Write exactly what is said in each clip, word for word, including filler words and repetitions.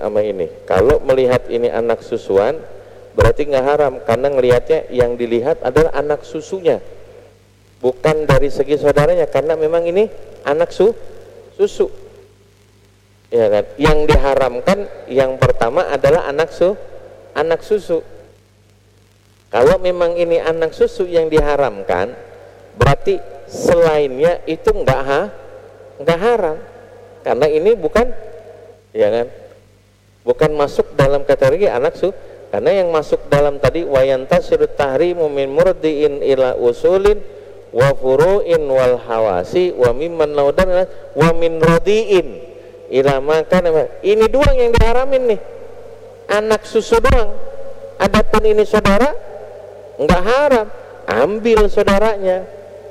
sama ini. Kalau melihat ini anak susuan, berarti nggak haram, karena ngelihatnya yang dilihat adalah anak susunya, bukan dari segi saudaranya, karena memang ini anak su susu, ya kan? Yang diharamkan yang pertama adalah anak su anak susu. Kalau memang ini anak susu yang diharamkan, berarti selainnya itu nggak ha nggak haram, karena ini bukan, ya kan, bukan masuk dalam kategori anak su, karena yang masuk dalam tadi wayantasiru tahrimu min murdiin ila usulin wa furu'in wal hawasi wa mimman laudan wa min rodiin ila makan, ini doang yang diharamin nih, anak susu doang. Adapun ini saudara nggak haram, ambil saudaranya.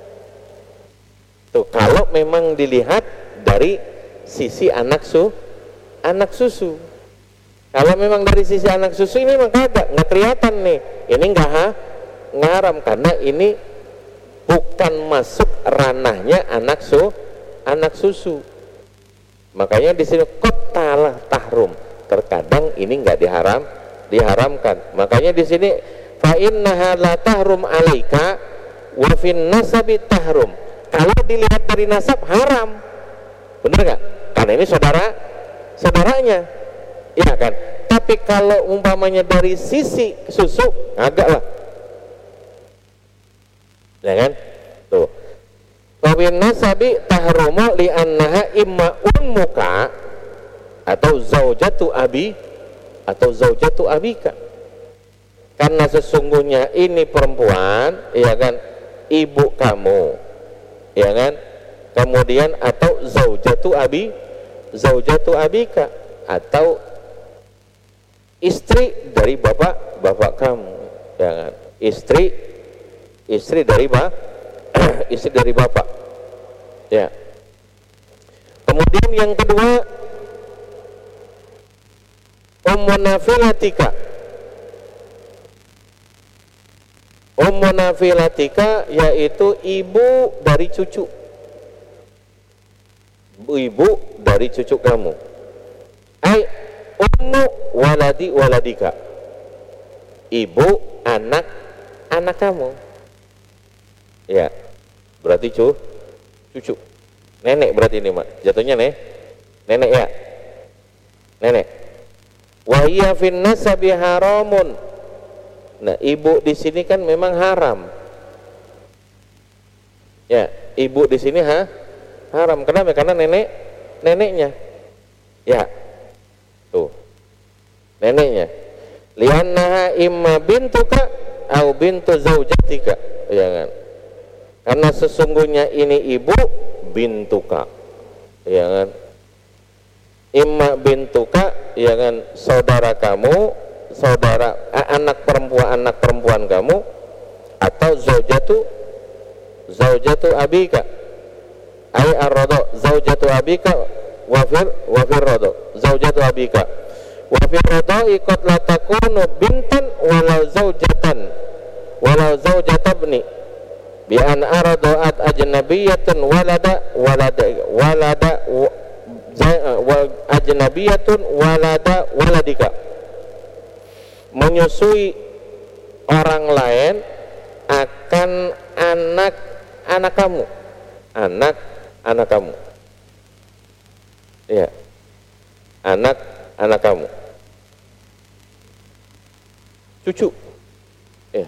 Tuh, kalau memang dilihat dari sisi anak su anak susu. Kalau memang dari sisi anak susu ini memang kagak, nggak kelihatan nih, ini nggak ha nggak haram, karena ini bukan masuk ranahnya anak su anak susu. Makanya di sini kotalah tahrum, terkadang ini nggak diharam diharamkan. Makanya di sini fa innaha la tahrum alaika wa fin nasabi tahrum. Kalau dilihat dari nasab haram, bener nggak? Karena ini saudara saudaranya, ya kan? Tapi kalau umpamanya dari sisi susu, agak lah, ya kan? Tuh, wabin nasabi tahrumu li annaha imma ummuka atau zaujatu abi atau zaujatu abika, karena sesungguhnya ini perempuan, ya kan, ibu kamu, ya kan, kemudian atau zaujatu abi zaujatu abika, atau istri dari bapak bapak kamu, ya kan, istri istri dari bapak istri dari bapak, ya. Kemudian yang kedua, ummu nafilatika, ummu nafilatika yaitu ibu dari cucu, ibu dari cucu kamu. Ai ummu waladi waladika, ibu anak anak kamu, ya, berarti cu cucu, nenek berarti ini mak, jatuhnya nih nenek, ya, nenek. Wahiyya fin nasabi haramun. Nah, ibu di sini kan memang haram, ya, ibu di sini ha haram. Kenapa? Karena nenek neneknya, ya, tuh, neneknya. Liannaha imma bintuka au bintu zaujatika, ya kan? Karena sesungguhnya ini ibu bintuka, ya kan? Imma bintuka, ya kan, saudara kamu, saudara anak perempuan anak perempuan kamu, atau zaujatu zaujatu abika, ai ar-rada zaujatu abika wafir wafir rada zaujatu abika wafir rada qad la takunu bintan walau zaujatan walau zaujatabni bi an aradat ajnabiyatun walada walada walada wa ajnabiyatun walada waladika, menyusui orang lain akan anak anak kamu, anak anak kamu, ya, anak anak kamu, cucu, ya.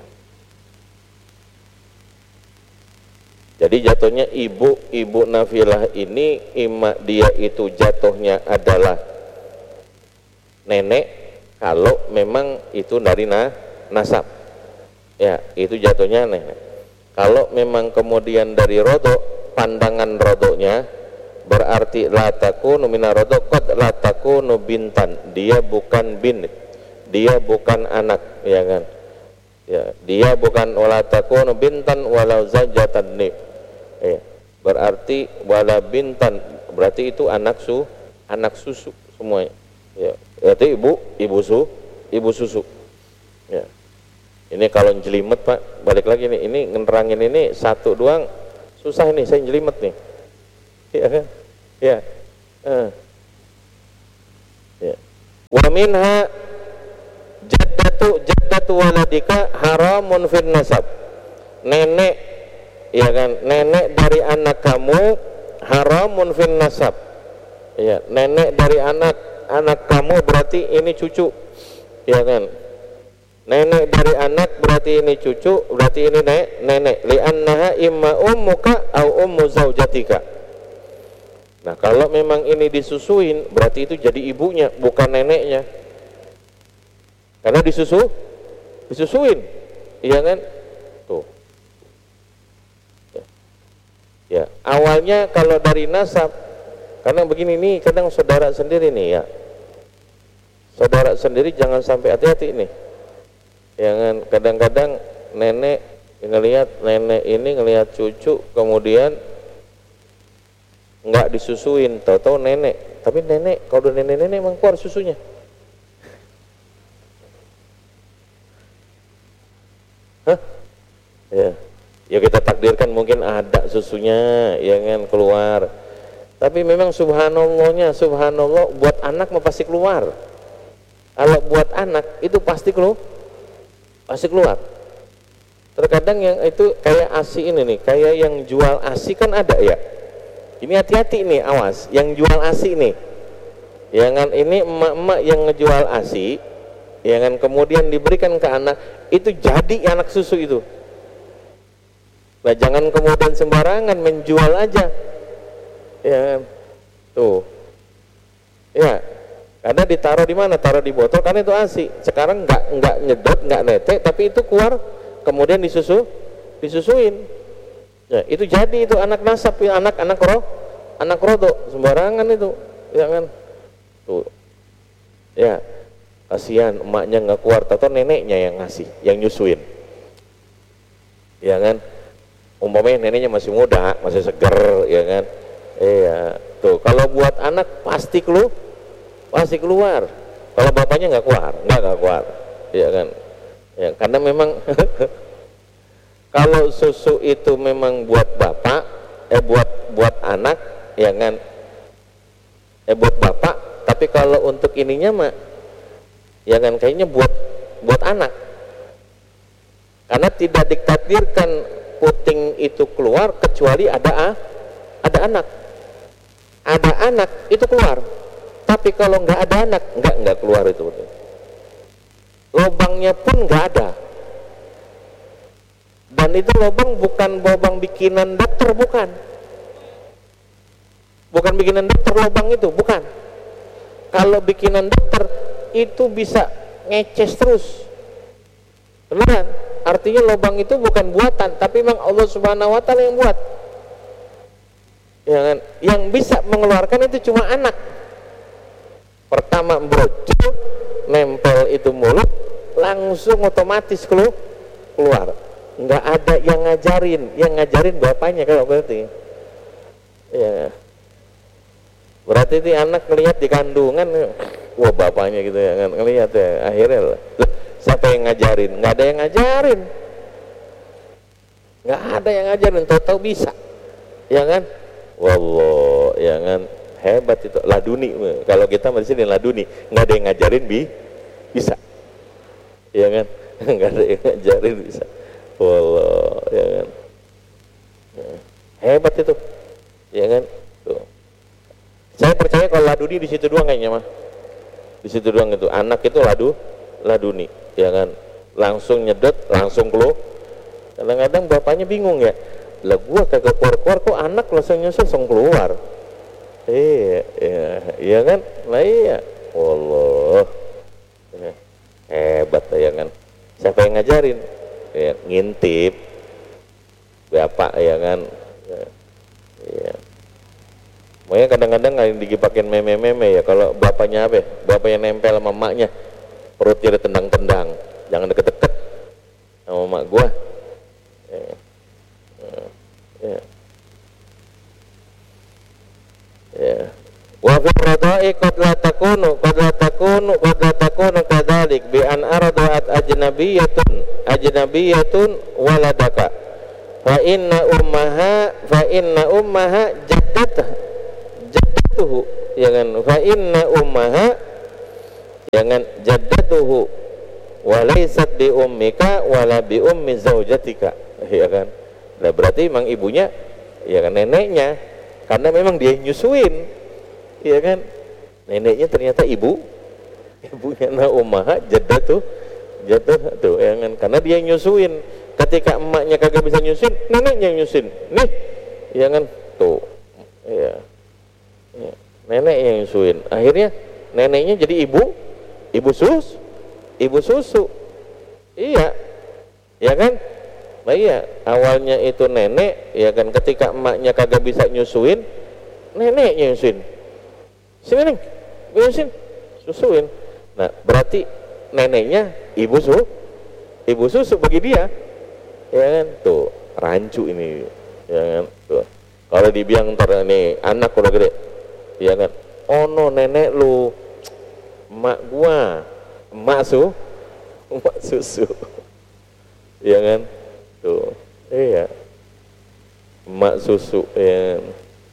Jadi jatuhnya ibu ibu Nafilah ini ima dia itu jatuhnya adalah nenek kalau memang itu dari na, nasab, ya, itu jatuhnya nenek. Kalau memang kemudian dari rodo, pandangan rodonya berarti la takunu mina rodo qad la takunu bintan, dia bukan bin, dia bukan anak, ya kan, ya, dia bukan wala takunu bintan walau zaujatan ni, ya, berarti wala bintan, berarti itu anak su anak susu semuanya, ya, berarti ibu ibu su ibu susu, ya. Ini kalau jelimet Pak, balik lagi nih, ini ngerangin ini satu doang susah ini, saya jelimet nih, ya kan, ya, uh. ya. Wa minha jaddatu jaddatu waladika haramun fin nasab. Nenek, ya kan, nenek dari anak kamu haramun fin nasab. Ya, nenek dari anak anak kamu berarti ini cucu, ya kan. Nenek dari anak berarti ini cucu, berarti ini nenek, nenek. Li'annaha imma ummuka au ummu zaujatika. Nah, kalau memang ini disusuin, berarti itu jadi ibunya, bukan neneknya. Karena disusu, disusuin, iya kan? Tuh. Ya. Ya, awalnya kalau dari nasab, karena begini nih, kadang saudara sendiri nih ya. Saudara sendiri jangan sampai hati-hati nih. Jangan kadang-kadang nenek ngelihat nenek ini ngelihat cucu, kemudian nggak disusuin, tahu-tahu nenek, tapi nenek kalau udah nenek-nenek emang keluar susunya. Hah? Ya, ya kita takdirkan mungkin ada susunya, ya kan, keluar. Tapi memang subhanallahnya, subhanallah, buat anak mah pasti keluar. Kalau buat anak itu pasti keluar. Pasti keluar. Terkadang yang itu kayak ASI ini nih, kayak yang jual ASI kan ada ya. Ini hati-hati nih, awas, yang jual ASI nih. Jangan ini emak-emak yang ngejual ASI, jangan kemudian diberikan ke anak, itu jadi anak susu itu. Nah, jangan kemudian sembarangan menjual aja. Ya, tuh. Ya. Karena ditaruh di mana? Taruh di botol, karena itu ASI. Sekarang nggak nggak nyedot, nggak netek, tapi itu keluar, kemudian disusu, disusuin. Ya, itu jadi itu anak nasab, anak anak roh, anak rodok, sembarangan itu, ya kan? Tuh, ya, kasihan emaknya nggak keluar, atau neneknya yang ngasih, yang nyusuin, ya kan? Umpamanya neneknya masih muda, masih seger, ya kan? Iya, tuh. Kalau buat anak pasti keluar. Pasti keluar. Kalau bapaknya nggak keluar, nggak nggak keluar, ya kan? Ya, karena memang kalau susu itu memang buat bapak, eh buat buat anak, ya kan? Eh buat bapak. Tapi kalau untuk ininya mah, ya kan, kayaknya buat buat anak. Karena tidak ditakdirkan puting itu keluar kecuali ada ada anak. Ada anak itu keluar. Tapi kalau nggak ada anak, nggak nggak keluar itu. Lobangnya pun nggak ada. Dan itu lobang bukan lobang bikinan dokter, bukan. Bukan bikinan dokter lobang itu, bukan. Kalau bikinan dokter itu bisa ngeces terus. Beneran. Artinya lobang itu bukan buatan, tapi memang Allah Subhanahu wa taala yang buat. Ya kan? Yang bisa mengeluarkan itu cuma anak. Pertama brojol, nempel itu mulut, langsung otomatis keluar. Nggak ada yang ngajarin, yang ngajarin bapaknya kalau berarti. Ya. Berarti itu anak ngelihat di kandungan, wah bapaknya gitu ya kan, ngelihat ya, akhirnya lah, siapa yang ngajarin? Nggak ada yang ngajarin. Nggak ada yang ngajarin, tahu-tahu bisa. Ya kan? Wallah, ya kan? Hebat itu, laduni. Kalau kita di sini laduni, nggak ada yang ngajarin bi bisa, ya kan? Nggak ada yang ngajarin bisa. Wallah, ya kan? Hebat itu, ya kan? Tuh. Saya percaya kalau laduni di situ doang kayaknya mah, di situ doang itu. Anak itu ladu, laduni, ya kan? Langsung nyedot, langsung keluar. Kadang-kadang bapaknya bingung ya, lah gua kagak keluar-keluar kok anak langsung nyusul langsung keluar. Iya, iya, iya kan? Nah iya, Allah, ya, hebat ya kan? Siapa yang ngajarin? Ya, ngintip, bapak ya kan? Ya, iya. Makanya kadang-kadang nggak digipakin meme-meme ya. Kalau bapaknya apa? Bapaknya nempel sama emaknya, perutnya ditendang-tendang, jangan deket-deket sama emak gua. Ya, ya. Ya. Ya. Wa fi radai qad la takunu qad la takunu qad la takunu kadzalik bi an ardat ajnabiyatun ajnabiyatun waladaka fa inna ummaha fa inna ummaha jaddat jaddatuhu, ya kan? Fa inna ummaha, dengan jaddatuhu wa laysat bi ummika wala bi ummi zaujatika, ya kan. Nah, berarti memang ibunya ya kan neneknya, karena memang dia nyusuin, ya kan. Neneknya ternyata ibu, ibunya na ummaha jaddatuh jatuh tuh, ya kan, karena dia nyusuin. Ketika emaknya kagak bisa nyusuin, neneknya nyusuin nih, ya kan, tuh ya, ya. Nenek yang nyusuin, akhirnya neneknya jadi ibu ibu sus ibu susu, iya, ya kan. Nah iya, awalnya itu nenek, ya kan, ketika emaknya kagak bisa nyusuin, neneknya nyusuin, sini neng nyusuin susuin. Nah berarti neneknya ibu su ibu susu bagi dia, ya kan. Tuh rancu ini, ya kan. Tuh kalau dibilang ntar nih anak udah gede, ya kan, oh no nenek lu, emak gua emak su emak susu, ya kan. Tuh iya, emak susu, ya kan.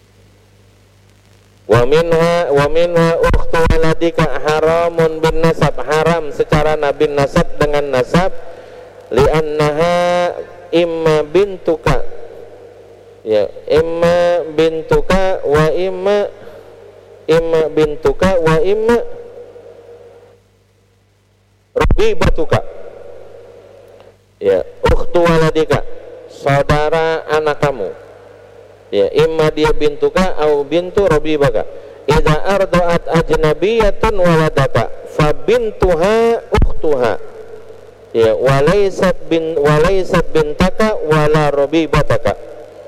Wa minha wa minha ukhtu waladika haramun bin nasab, haram secara nabi nasab dengan nasab, li'annaha imma bintuka, ya, imma bintuka wa imma imma bintuka wa imma rabibatuka, ya, ukhtu waladika saudara anak kamu, ya, imma dia bintuka au bintu rabibaka. Idza ardaat ajnabiyatan waladaka fa bintuha ukhtuha, ya, walaysat bin walaysat bintaka wala rabibataka.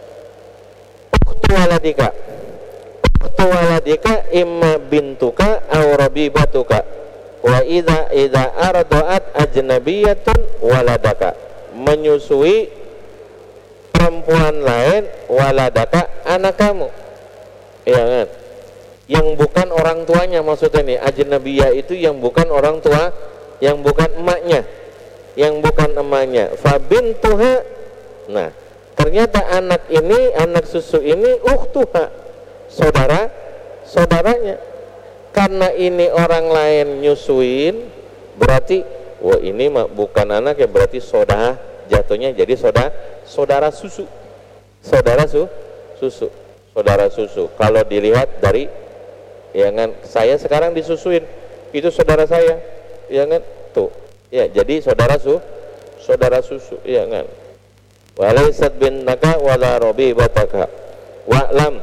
Ukhtu waladika ukhtu waladika imma bintuka au rabibatuka. Wa idza idza ardaat ajnabiyatan waladaka, menyusui perempuan lain, waladaka anak kamu, ya kan, yang bukan orang tuanya. Maksudnya nih ajnabiyah itu yang bukan orang tua, yang bukan emaknya, yang bukan emaknya. Fabintuha, nah ternyata anak ini, anak susu ini ukhtuha, saudara saudaranya. Karena ini orang lain nyusuin, berarti wah ini mah bukan anak ya, berarti saudara, jatuhnya jadi saudara saudara susu, saudara su susu saudara susu. Kalau dilihat dari, ya kan, saya sekarang disusuin, itu saudara saya, ya kan, tuh, ya, jadi saudara su saudara susu, ya kan. Walaysat bintaka wala rabibataka wa'lam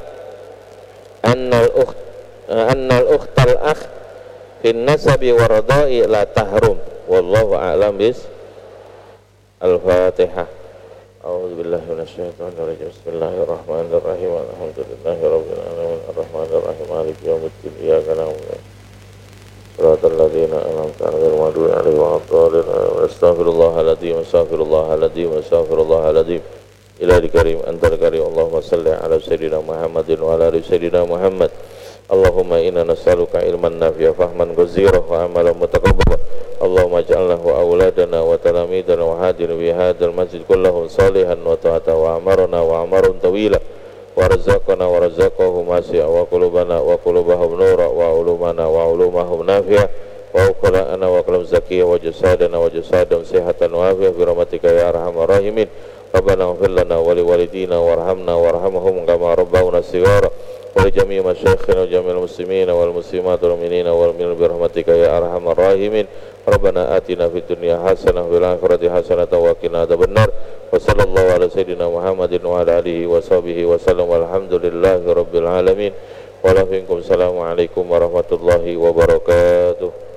annal ukht annal ukhtal akh fin nasabi wa radai la tahrum. Wallahu a'lam bis al-Fatihah. A'udzu billahi minasyaitonir rajim. Bismillahirrahmanirrahim. Alhamdulillahirabbil alamin. Arrahmanir rahim. Maliki yaumiddin. Iyyaka na'budu wa shiratal ladzina an'amta 'alaihim ghairil maghdubi 'alaihim waladdallin. Astaghfirullahaladzim, astaghfirullahaladzim, astaghfirullahaladzim. Ilahil karim, antal karim. Allahumma salli ala sayyidina Muhammadin wa ala ali sayyidina Muhammad. Allahumma inna nas'aluka ilman nafi'a fahman ghazira wa amalan mutaqabbala. Allahumma ij'alna wa auladana wa talamidana wa hadirin bi hadzal masjid kullahum salihan wa ta'ata wa amarna wa amarun tawila wa razaqana wa razaqahum wasi'a wa qulubana wa qulubahum nura wa ulumana wa ulumahum nafi'a wa uqla'ana wa qalam zakiyya wa jasadana wa jasadam sihatan wa afiyah bi rahmatika ya arhamar rahimin. Rabbana ighfir lana wa liwalidina warhamna warhamhum kama rabbawna shighara. ولجميع مشايخنا وجميع المسلمين والمسلمات والمؤمنين والمؤمنين برحمتك يا أرحم الراحمين. ربنا آتنا في الدنيا حسنة وفي الآخرة حسنة وقنا عذاب النار. وصلى الله على سيدنا محمد وعلى آله وصحبه وسلم والحمد لله رب العالمين. Waalaikumsalam warahmatullahi wabarakatuh.